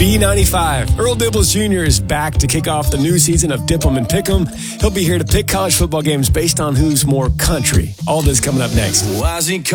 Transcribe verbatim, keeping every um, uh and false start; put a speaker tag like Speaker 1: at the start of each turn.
Speaker 1: B ninety-five. Earl Dibbles Junior is back to kick off the new season of Dip 'em and Pick 'em. He'll be here to pick college football games based on who's more country. All this coming up next.